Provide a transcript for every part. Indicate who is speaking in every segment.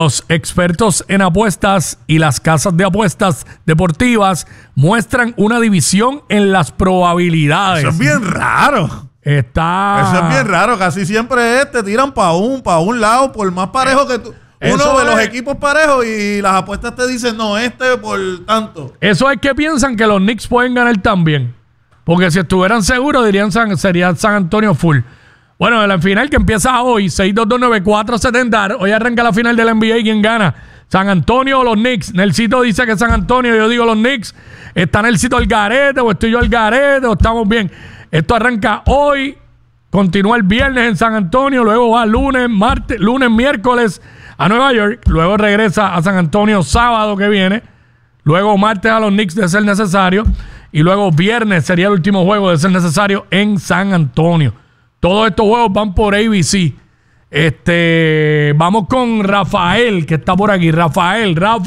Speaker 1: Los expertos en apuestas y las casas de apuestas deportivas muestran una división en las probabilidades.
Speaker 2: Eso es bien raro. Eso es bien raro. Casi siempre te tiran para un lado, por más parejo que tú. Uno ve los equipos parejos y las apuestas te dicen, no, por tanto.
Speaker 1: Eso es que piensan que los Knicks pueden ganar también. Porque si estuvieran seguros, dirían sería San Antonio full. Bueno, la final que empieza hoy, 6229470. Hoy arranca la final del NBA. ¿Quién gana? ¿San Antonio o los Knicks? Nelsito dice que San Antonio. Yo digo los Knicks. ¿Está Nelsito al garete o estoy yo al garete o estamos bien? Esto arranca hoy. Continúa el viernes en San Antonio. Luego va lunes, miércoles a Nueva York. Luego regresa a San Antonio sábado que viene. Luego martes a los Knicks de ser necesario. Y luego viernes sería el último juego de ser necesario en San Antonio. Todos estos juegos van por ABC. Vamos con Rafael, que está por aquí. Rafa.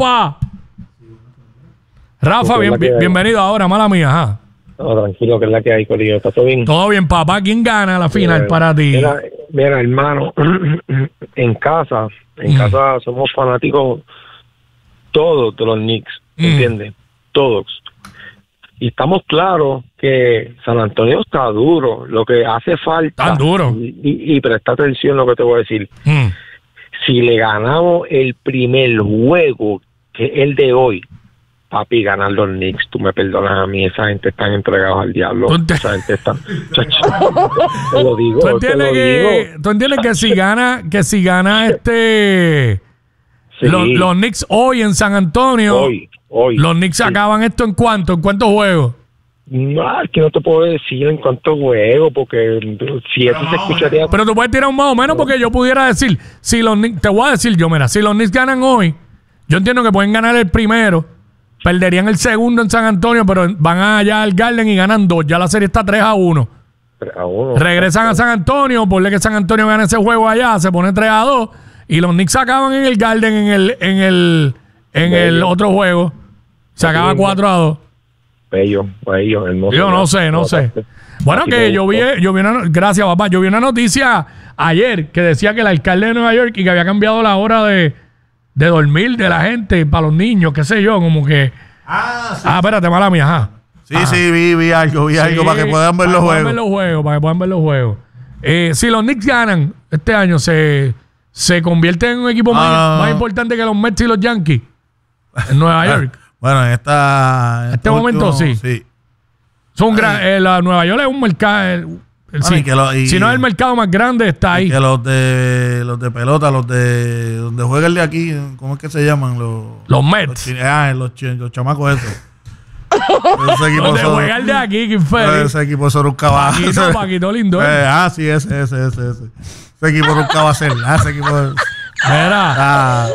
Speaker 1: Bienvenido ahora, mala mía. Ajá.
Speaker 3: No, tranquilo, que es la que hay, Corillo. ¿Está todo bien?
Speaker 1: Todo bien, papá. ¿Quién gana la final para ti?
Speaker 3: Mira, hermano, en casa somos fanáticos todos de los Knicks, ¿entiendes? Todos. Y estamos claros que San Antonio está duro. Lo que hace falta...
Speaker 1: Tan duro.
Speaker 3: Y presta atención a lo que te voy a decir. Si le ganamos el primer juego, que es el de hoy, papi, ganar los Knicks, tú me perdonas a mí, esa gente están entregados al diablo. Esa gente está... te lo digo,
Speaker 1: ¿Tú entiendes que si gana
Speaker 3: sí.
Speaker 1: los Knicks hoy en San Antonio... Hoy. Los Knicks acaban esto ¿en cuánto? ¿En cuántos juegos?
Speaker 3: No, es que no te puedo decir en cuántos juegos, porque si eso se escucharía...
Speaker 1: Pero tú puedes tirar un más o menos, porque yo pudiera decir, si los Knicks, te voy a decir yo, mira, si los Knicks ganan hoy, yo entiendo que pueden ganar el primero, perderían el segundo en San Antonio, pero van allá al Garden y ganan 2. Ya la serie está 3-1.
Speaker 3: 3-1.
Speaker 1: Regresan a San Antonio, ponle que San Antonio gane ese juego allá, se pone 3-2, y los Knicks acaban en el Garden en el otro juego. Se acaba 4-2.
Speaker 3: Bello, hermoso.
Speaker 1: Yo no sé. Bueno, que yo vi gracias, papá. Yo vi una noticia ayer que decía que el alcalde de Nueva York y que había cambiado la hora de dormir de la gente para los niños, qué sé yo, como que...
Speaker 2: Sí.
Speaker 1: Espérate, mala mía, ajá.
Speaker 2: Sí, vi algo para que puedan ver los juegos.
Speaker 1: Para que puedan ver los juegos. Si los Knicks ganan este año, se convierten en un equipo más importante que los Mets y los Yankees en Nueva York.
Speaker 2: Bueno, en este
Speaker 1: momento sí. Son la Nueva York es un mercado. Si no es el mercado más grande, está ahí.
Speaker 2: Que los de pelota, los de donde juega el de aquí, ¿cómo es que se llaman?
Speaker 1: Los Mets.
Speaker 2: Los chamacos esos.
Speaker 1: Donde juega el de aquí, que infeliz.
Speaker 2: Ese equipo es un caballo.
Speaker 1: Paquito lindo.
Speaker 2: Sí, ese. Ese equipo nunca va a ser nada. Ese equipo...
Speaker 1: Mira,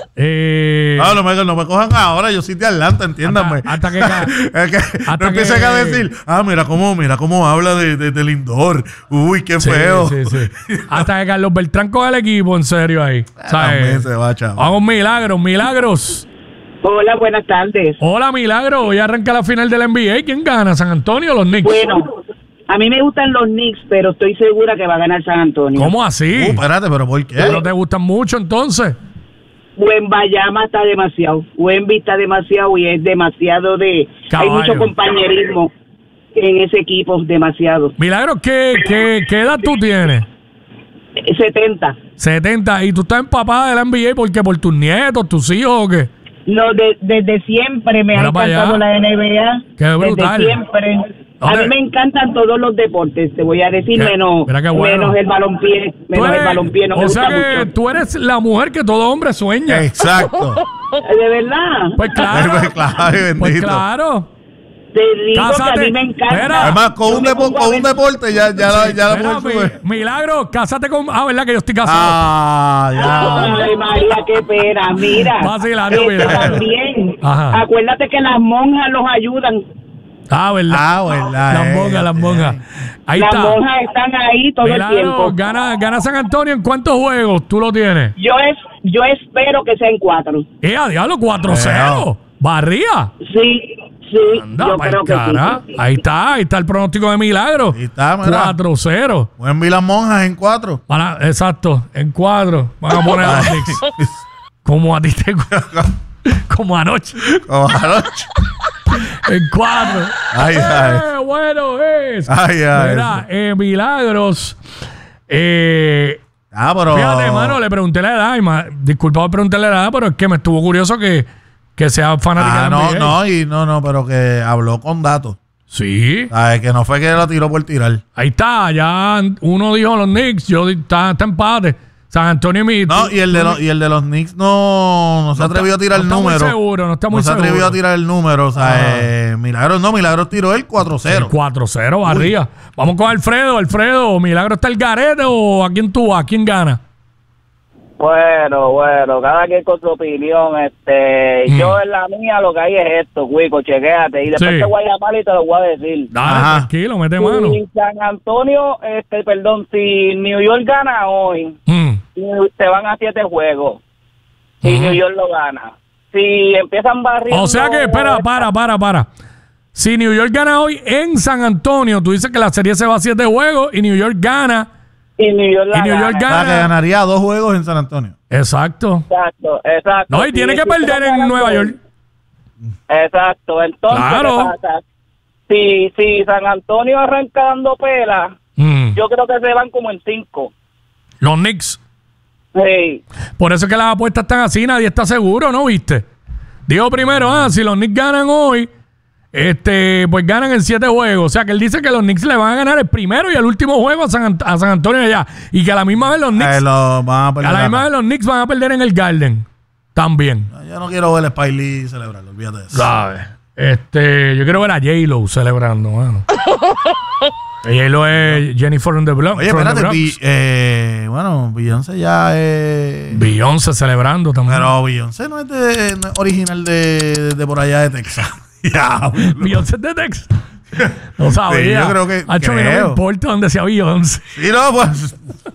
Speaker 2: no me cojan ahora, yo soy de Atlanta, entiéndanme.
Speaker 1: Hasta que
Speaker 2: no empiecen a decir, mira cómo habla de Lindor. Uy, qué feo.
Speaker 1: Sí. Hasta que Carlos Beltrán coge el equipo en serio ahí. Vamos, Milagros.
Speaker 4: Hola, buenas tardes.
Speaker 1: Hola, Milagros. Hoy arranca la final del NBA. ¿Quién gana? ¿San Antonio o los Knicks?
Speaker 4: Bueno, a mí me gustan los Knicks, pero estoy segura que va a ganar San Antonio.
Speaker 1: ¿Cómo así?
Speaker 2: Espérate, ¿pero por qué?
Speaker 1: ¿Pero te gustan mucho entonces?
Speaker 4: Wembayama está demasiado. Wemby está demasiado y es demasiado
Speaker 1: Caballo.
Speaker 4: Hay mucho compañerismo en ese equipo, demasiado.
Speaker 1: Milagros, ¿qué edad tú tienes?
Speaker 4: 70.
Speaker 1: 70. ¿Y tú estás empapada de la NBA porque por tus nietos, tus hijos o qué?
Speaker 4: No, desde siempre me ha encantado la NBA.
Speaker 1: Qué brutal.
Speaker 4: Desde siempre. A mí me encantan todos los deportes, te voy a decir, menos el balompié. El balompié no me gusta mucho.
Speaker 1: O sea que tú eres la mujer que todo hombre sueña.
Speaker 2: Exacto.
Speaker 4: ¿De verdad?
Speaker 1: Pues claro.
Speaker 2: Pues claro.
Speaker 4: Te digo que a mí me encanta.
Speaker 2: Además, con un deporte ya la mujer.
Speaker 1: Milagro, cásate con... ¿verdad que yo estoy casado?
Speaker 4: Ya. Ay, María, qué pena. Mira. También. Ajá. Acuérdate que las monjas los ayudan.
Speaker 1: ¿Verdad? Las monjas. Ahí
Speaker 4: las
Speaker 1: está.
Speaker 4: Las monjas están ahí todo el tiempo.
Speaker 1: Gana San Antonio. ¿En cuántos juegos tú lo tienes?
Speaker 4: Yo espero que sea en 4.
Speaker 1: Diablo, 4-0. ¿Barría?
Speaker 4: Sí. Anda, yo creo que sí.
Speaker 1: Ahí está el pronóstico de Milagro. Ahí está, 4-0.
Speaker 2: Pueden ver las monjas en 4.
Speaker 1: Exacto, en 4. Van a poner a los Knicks. Como a ti te como anoche.
Speaker 2: Como anoche.
Speaker 1: En 4.
Speaker 2: Ay.
Speaker 1: Bueno es.
Speaker 2: Ay.
Speaker 1: Mira, Milagros.
Speaker 2: Pero...
Speaker 1: Fíjate, hermano, le pregunté la edad. Disculpa por preguntarle la edad, pero es que me estuvo curioso que sea fanática de NBA.
Speaker 2: No, pero que habló con datos.
Speaker 1: Sí.
Speaker 2: Que no fue que lo tiró por tirar.
Speaker 1: Ahí está, ya uno dijo los Knicks, está empate. San Antonio y mi...
Speaker 2: No, y el de los Knicks no se atrevió a tirar el número.
Speaker 1: No está muy seguro.
Speaker 2: No se atrevió a tirar el número. O sea, Milagros tiró el 4-0.
Speaker 1: El 4-0 barría. Vamos con Alfredo. Alfredo, ¿Milagro está el garete o a quién tú vas? ¿Quién gana?
Speaker 5: Bueno, cada quien con su opinión. Yo en la mía lo que hay es esto, Cuico, chequéate. Y después te voy a llamar y te lo voy a decir.
Speaker 1: Dale, tranquilo, mete mano.
Speaker 5: Si San Antonio, si New York gana hoy, se van a 7 juegos. Y New York lo gana. Si empiezan barriendo...
Speaker 1: O sea que, espera, para. Si New York gana hoy en San Antonio, tú dices que la serie se va a 7 juegos y New York gana...
Speaker 5: Y New York
Speaker 2: gana. Que ganaría 2 juegos en San Antonio.
Speaker 1: Exacto.
Speaker 5: Exacto.
Speaker 1: No, y tiene que perder en Nueva York.
Speaker 5: Exacto. Entonces,
Speaker 1: claro.
Speaker 5: ¿qué pasa? Si San Antonio arranca dando pela, yo creo que se van como en 5.
Speaker 1: Los Knicks.
Speaker 5: Sí.
Speaker 1: Por eso es que las apuestas están así, nadie está seguro, ¿no viste? Digo primero, si los Knicks ganan hoy, pues ganan en 7 juegos. O sea, que él dice que los Knicks le van a ganar el primero y el último juego a San Antonio allá. Y que a la misma vez los Knicks los Knicks van a perder en el Garden. También.
Speaker 2: Yo no quiero ver a Spike Lee celebrarlo, olvídate de eso.
Speaker 1: ¿Sabes? Yo quiero ver a J-Lo celebrando, mano. J-Lo es Jennifer in the Block.
Speaker 2: Oye, espérate, Beyoncé ya es...
Speaker 1: Beyoncé celebrando también.
Speaker 2: Pero Beyoncé no es original de por allá de Texas.
Speaker 1: Beyoncé de Texas. No sabía.
Speaker 2: Sí, yo creo que...
Speaker 1: A mí no me importa donde sea Beyoncé.
Speaker 2: Sí, no, pues...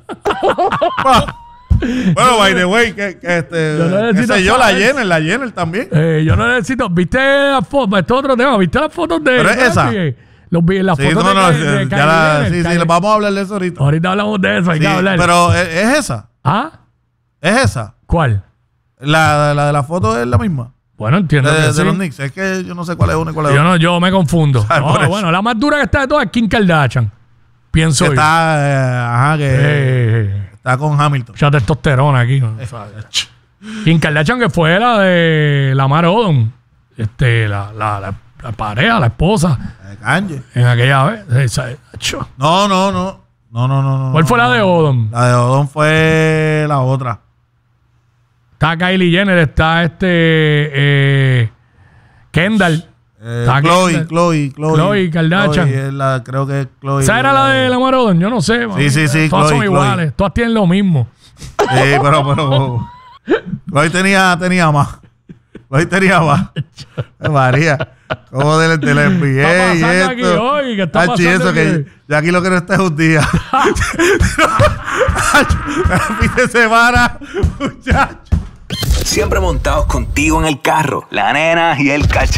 Speaker 2: Bueno, by the way, la Jenner también.
Speaker 1: Yo no necesito... ¿Viste las fotos? Esto es otro tema. ¿Viste las fotos de...
Speaker 2: Pero es esa.
Speaker 1: Las fotos de
Speaker 2: Kylie vamos a hablar de eso ahorita.
Speaker 1: Ahorita hablamos de eso, hay que hablar.
Speaker 2: Pero ¿es esa?
Speaker 1: ¿Ah?
Speaker 2: ¿Es esa?
Speaker 1: ¿Cuál?
Speaker 2: La de la foto es la misma.
Speaker 1: Bueno, entiendo
Speaker 2: de los Knicks. Es que yo no sé cuál es una y cuál es otra.
Speaker 1: Yo me confundo. Bueno, la más dura que está de todas es Kim Kardashian. Pienso yo.
Speaker 2: Está con Hamilton.
Speaker 1: Ya testosterona aquí. Kim Kardashian, que fue la de Lamar Odom. La pareja, la esposa.
Speaker 2: Kanye.
Speaker 1: En aquella vez.
Speaker 2: No.
Speaker 1: ¿Cuál fue la de Odom?
Speaker 2: La de Odom fue la otra.
Speaker 1: Está Kylie Jenner, está Kendall. Khloe Kardashian.
Speaker 2: Creo que es Khloe.
Speaker 1: ¿Esa era la de Lamar Odom? Yo no sé.
Speaker 2: Sí.
Speaker 1: Todas son iguales. Todas tienen lo mismo.
Speaker 2: Sí, pero Khloe tenía más. María, como del NBA y esto.
Speaker 1: Aquí hoy, ¿qué está pasando
Speaker 2: eso
Speaker 1: aquí?
Speaker 2: Que ya aquí lo que no está es un día. Fin de semana, muchachos.
Speaker 6: Siempre montados contigo en el carro, la nena y el cachorro.